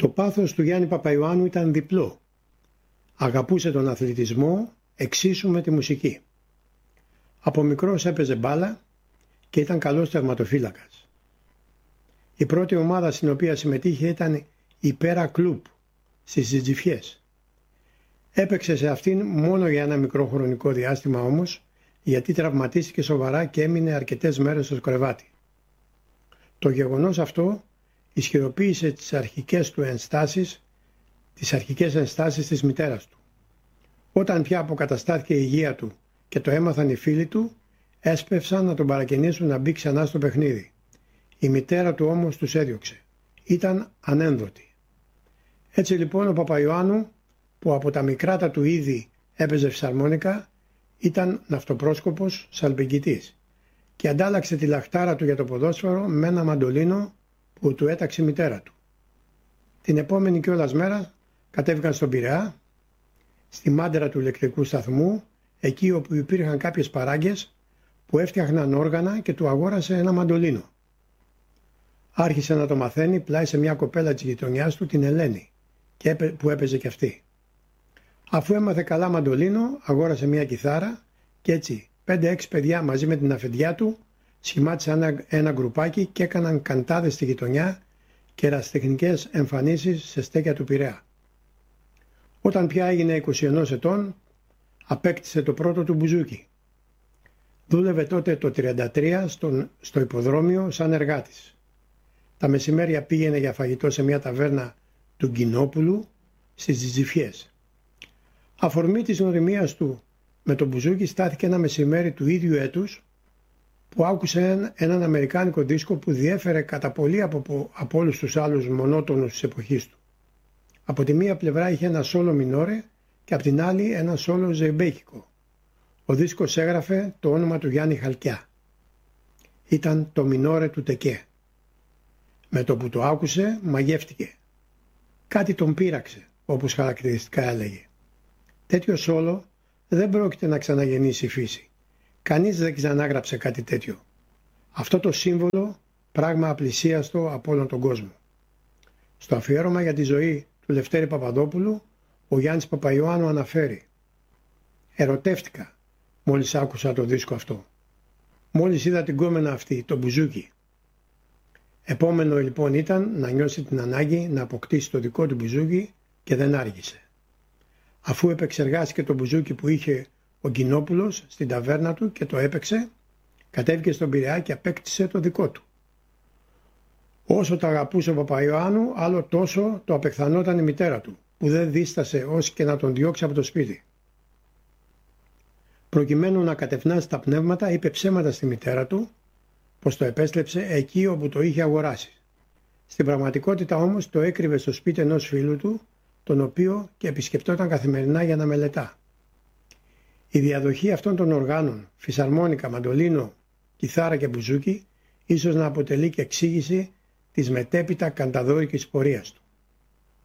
Το πάθος του Γιάννη Παπαϊωάννου ήταν διπλό. Αγαπούσε τον αθλητισμό εξίσου με τη μουσική. Από μικρός έπαιζε μπάλα και ήταν καλός τερματοφύλακας. Η πρώτη ομάδα στην οποία συμμετείχε ήταν η Πέρα Κλουπ στις Τζιτζιφιές. Έπαιξε σε αυτήν μόνο για ένα μικρό χρονικό διάστημα όμως, γιατί τραυματίστηκε σοβαρά και έμεινε αρκετές μέρες στο κρεβάτι. Το γεγονός αυτό ισχυροποίησε τις αρχικές ενστάσεις της μητέρας του. Όταν πια αποκαταστάθηκε η υγεία του και το έμαθαν οι φίλοι του, έσπευσαν να τον παρακινήσουν να μπει ξανά στο παιχνίδι. Η μητέρα του όμως τους έδιωξε. Ήταν ανένδοτη. Έτσι λοιπόν ο Παπαϊωάννου, που από τα μικράτα του ήδη έπαιζε φυσαρμόνικα, ήταν ναυτοπρόσκοπος σαλπιγγητής και αντάλλαξε τη λαχτάρα του για το ποδόσφαιρο με ένα μαντολίνο που του έταξε η μητέρα του. Την επόμενη κιόλας μέρα κατέβηκαν στον Πειραιά, στη μάντερα του ηλεκτρικού σταθμού, εκεί όπου υπήρχαν κάποιες παράγκες που έφτιαχναν όργανα, και του αγόρασε ένα μαντολίνο. Άρχισε να το μαθαίνει πλάι σε μια κοπέλα της γειτονιάς του, την Ελένη, που έπαιζε κι αυτή. Αφού έμαθε καλά μαντολίνο, αγόρασε μια κιθάρα και έτσι 5-6 παιδιά μαζί με την αφεντιά του σχημάτισαν ένα γκρουπάκι και έκαναν καντάδες στη γειτονιά και ερασιτεχνικές εμφανίσεις σε στέκια του Πειραιά. Όταν πια έγινε 21 ετών, απέκτησε το πρώτο του μπουζούκι. Δούλευε τότε το 1933 στο υποδρόμιο σαν εργάτης. Τα μεσημέρια πήγαινε για φαγητό σε μια ταβέρνα του Γκινόπουλου στις Τζιτζιφιές. Αφορμή της γνωριμίας του με τον μπουζούκι στάθηκε ένα μεσημέρι του ίδιου έτους, που άκουσε έναν αμερικάνικο δίσκο που διέφερε κατά πολύ από όλους τους άλλους μονότονους της εποχής του. Από τη μία πλευρά είχε ένα σόλο μινόρε και από την άλλη ένα σόλο ζεϊμπέκικο. Ο δίσκος έγραφε το όνομα του Γιάννη Χαλκιά. Ήταν το μινόρε του Τεκέ. Με το που το άκουσε μαγεύτηκε. Κάτι τον πείραξε, όπως χαρακτηριστικά έλεγε. Τέτοιο σόλο δεν πρόκειται να ξαναγεννήσει η φύση. Κανείς δεν ξανάγραψε κάτι τέτοιο. Αυτό το σύμβολο, πράγμα απλησίαστο από όλον τον κόσμο. Στο αφιέρωμα για τη ζωή του Λευτέρη Παπαδόπουλου, ο Γιάννης Παπαϊωάννου αναφέρει: «Ερωτεύτηκα μόλις άκουσα το δίσκο αυτό. Μόλις είδα την κόμενα αυτή, το μπουζούκι. Επόμενο λοιπόν ήταν να νιώσει την ανάγκη να αποκτήσει το δικό του μπουζούκι και δεν άργησε. Αφού επεξεργάστηκε το μπουζούκι που είχε ο Γκινόπουλος στην ταβέρνα του και το έπαιξε, κατέβηκε στον Πειραιά και απέκτησε το δικό του. Όσο το αγαπούσε ο Παπαϊωάννου, άλλο τόσο το απεχθανόταν η μητέρα του, που δεν δίστασε ως και να τον διώξει από το σπίτι. Προκειμένου να κατευνάσει τα πνεύματα, είπε ψέματα στη μητέρα του πως το επέστρεψε εκεί όπου το είχε αγοράσει. Στην πραγματικότητα όμως το έκρυβε στο σπίτι ενός φίλου του, τον οποίο και επισκεπτόταν καθημερινά για να μελετά. Η διαδοχή αυτών των οργάνων, φυσαρμόνικα, μαντολίνο, κιθάρα και μπουζούκι, ίσως να αποτελεί και εξήγηση της μετέπειτα κανταδόρικης πορείας του.